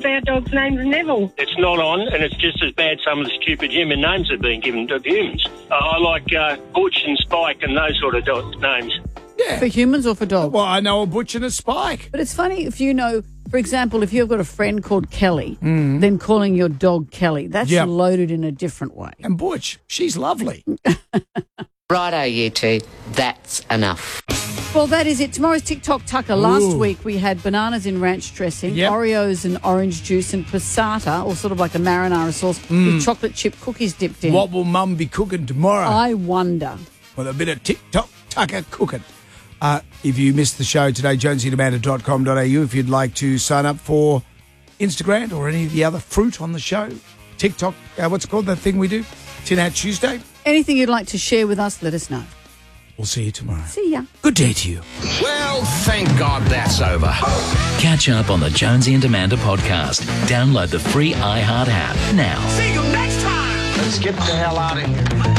our dog's name's Neville. It's not on, and it's just as bad some of the stupid human names have been given to humans. I like Butch and Spike and those sort of names. Yeah. For humans or for dogs? Well, I know a Butch and a Spike. But it's funny if you know, for example, if you've got a friend called Kelly, then calling your dog Kelly, that's loaded in a different way. And Butch, she's lovely. Righto, you two. That's enough. Well, that is it. Tomorrow's TikTok Tucker. Last week we had bananas in ranch dressing, Oreos and orange juice, and passata, or sort of like a marinara sauce, with chocolate chip cookies dipped in. What will Mum be cooking tomorrow? I wonder. With a bit of TikTok Tucker cooking. If you missed the show today, jonesyandamanda.com.au. If you'd like to sign up for Instagram or any of the other fruit on the show, TikTok, what's it called, that thing we do? Tin Hat Tuesday. Anything you'd like to share with us, let us know. We'll see you tomorrow. See ya. Good day to you. Well, thank God that's over. Catch up on the Jonesy and Amanda podcast. Download the free iHeart app now. See you next time. Let's get the hell out of here.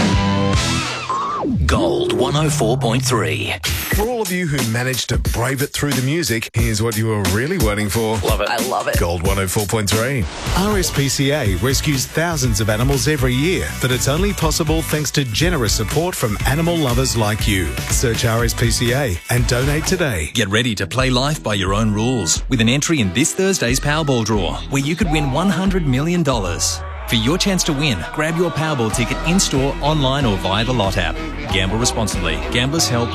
Gold 104.3. For all of you who managed to brave it through the music, here's what you were really waiting for. Love it. I love it. Gold 104.3. RSPCA rescues thousands of animals every year, but it's only possible thanks to generous support from animal lovers like you. Search RSPCA and donate today. Get ready to play life by your own rules with an entry in this Thursday's Powerball draw, where you could win $100 million. For your chance to win, grab your Powerball ticket in-store, online or via the Lot app. Gamble responsibly. Gamblers Help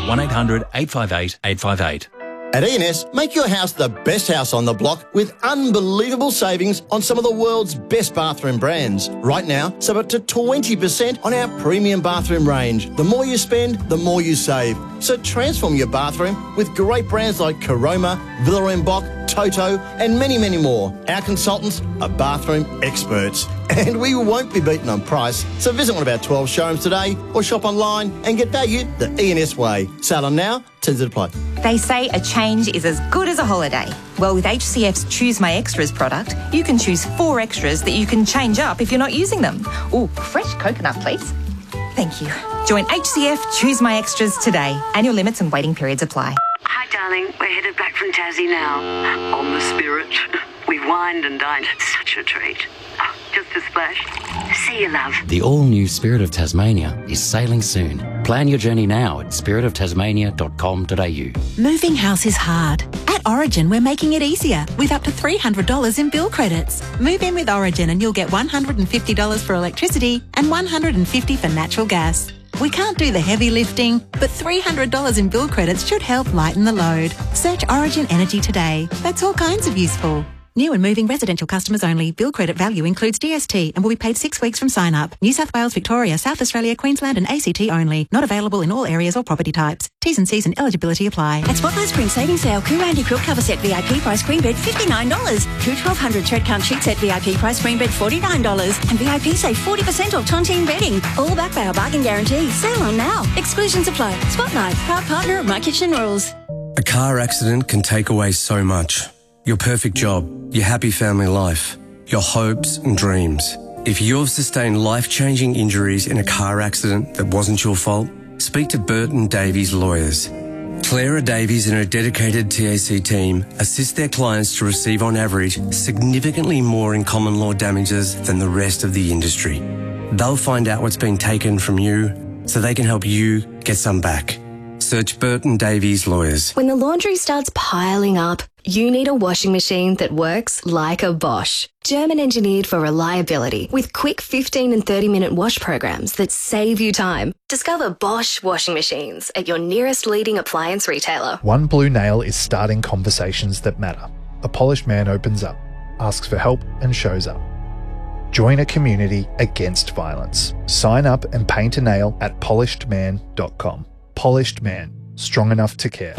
1-800-858-858. At E&S, make your house the best house on the block with unbelievable savings on some of the world's best bathroom brands. Right now, save up to 20% on our premium bathroom range. The more you spend, the more you save. So transform your bathroom with great brands like Caroma, Villa & Boch, Toto, and many, many more. Our consultants are bathroom experts, and we won't be beaten on price. So visit one of our 12 showrooms today or shop online and get value the E&S way. Sale on now, terms apply. They say a change is as good as a holiday. Well, with HCF's Choose My Extras product, you can choose 4 extras that you can change up if you're not using them. Ooh, fresh coconut, please. Thank you. Join HCF Choose My Extras today. Annual limits and waiting periods apply. Hi, darling. We're headed back from Tassie now. On the Spirit. We've wined and dined. Such a treat. Oh, just a splash. See you, love. The all-new Spirit of Tasmania is sailing soon. Plan your journey now at spiritoftasmania.com.au. Moving house is hard. At Origin, we're making it easier with up to $300 in bill credits. Move in with Origin and you'll get $150 for electricity and $150 for natural gas. We can't do the heavy lifting, but $300 in bill credits should help lighten the load. Search Origin Energy today. That's all kinds of useful. New and moving residential customers only. Bill credit value includes GST and will be paid 6 weeks from sign up. New South Wales, Victoria, South Australia, Queensland and ACT only. Not available in all areas or property types. T's and C's and eligibility apply. At Spotlight Spring Savings Sale, Coo Randy Quilt Cover Set VIP price queen bed $59. Coo 1200 Thread Count Sheet Set VIP price queen bed $49. And VIP save 40% off Tontine bedding. All backed by our bargain guarantee. Sale on now. Exclusions apply. Spotlight, proud partner of My Kitchen Rules. A car accident can take away so much. Your perfect job, your happy family life, your hopes and dreams. If you've sustained life-changing injuries in a car accident that wasn't your fault, speak to Burton Davies Lawyers. Clara Davies and her dedicated TAC team assist their clients to receive on average significantly more in common law damages than the rest of the industry. They'll find out what's been taken from you so they can help you get some back. Search Burton Davies Lawyers. When the laundry starts piling up, you need a washing machine that works like a Bosch. German engineered for reliability with quick 15 and 30-minute wash programs that save you time. Discover Bosch washing machines at your nearest leading appliance retailer. One Blue Nail is starting conversations that matter. A polished man opens up, asks for help and shows up. Join a community against violence. Sign up and paint a nail at polishedman.com. Polished Man. Strong enough to care.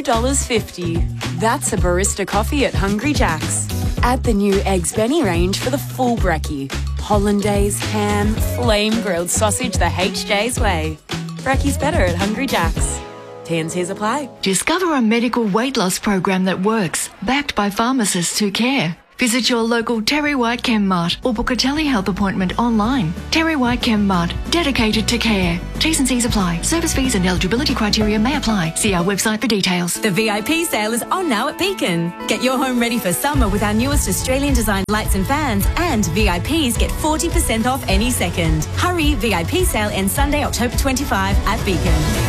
$2.50. That's a barista coffee at Hungry Jack's. Add the new Eggs Benny range for the full brekkie. Hollandaise, ham, flame-grilled sausage the HJ's way. Brekkie's better at Hungry Jack's. T&Cs apply. Discover a medical weight loss program that works, backed by pharmacists who care. Visit your local Terry White Chem Mart or book a telehealth appointment online. Terry White Chem Mart, dedicated to care. T's and C's apply. Service fees and eligibility criteria may apply. See our website for details. The VIP sale is on now at Beacon. Get your home ready for summer with our newest Australian designed lights and fans, and VIPs get 40% off any second. Hurry, VIP sale ends Sunday, October 25 at Beacon.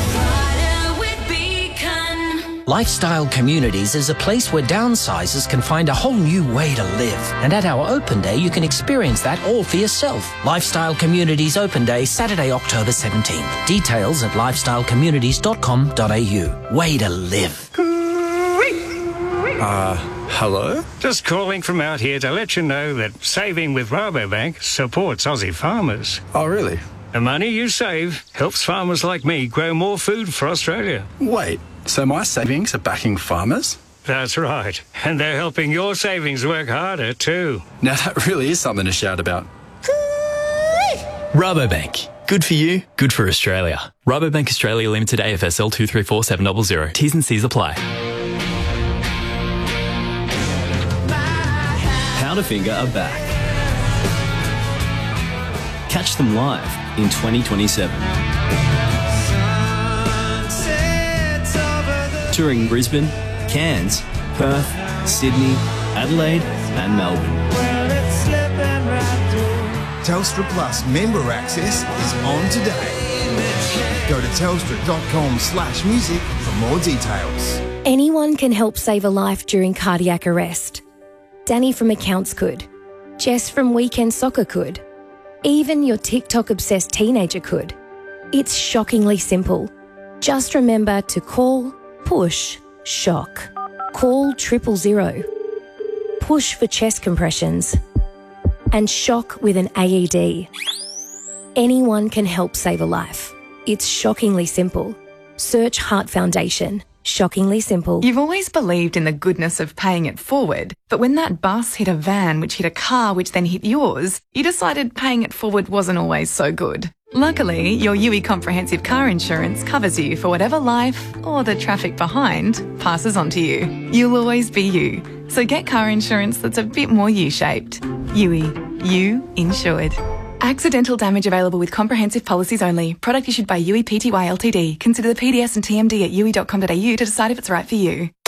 Lifestyle Communities is a place where downsizers can find a whole new way to live. And at our open day, you can experience that all for yourself. Lifestyle Communities Open Day, Saturday, October 17th. Details at lifestylecommunities.com.au. Way to live. Hello? Just calling from out here to let you know that saving with Rabobank supports Aussie farmers. Oh, really? The money you save helps farmers like me grow more food for Australia. Wait, so my savings are backing farmers? That's right. And they're helping your savings work harder too. Now that really is something to shout about. Rabobank. Good for you, good for Australia. Rabobank Australia Limited AFSL 234700. T's and C's apply. Powderfinger are back. Catch them live in 2027. Touring Brisbane, Cairns, Perth, Sydney, Adelaide and Melbourne. Telstra Plus member access is on today. Go to telstra.com/music for more details. Anyone can help save a life during cardiac arrest. Danny from Accounts could. Jess from Weekend Soccer could. Even your TikTok-obsessed teenager could. It's shockingly simple. Just remember to call, push, shock. Call 000. Push for chest compressions. And shock with an AED. Anyone can help save a life. It's shockingly simple. Search Heart Foundation. Shockingly simple. You've always believed in the goodness of paying it forward, but when that bus hit a van which hit a car which then hit yours, you decided paying it forward wasn't always so good. Luckily, your UE Comprehensive Car Insurance covers you for whatever life, or the traffic behind, passes on to you. You'll always be you. So get car insurance that's a bit more U-shaped. UE. You insured. Accidental damage available with comprehensive policies only. Product issued by UE Pty Ltd. Consider the PDS and TMD at UE.com.au to decide if it's right for you.